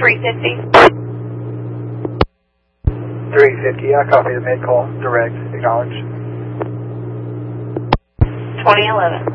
350. 350, I copy the mid call. Direct, acknowledge. 2011.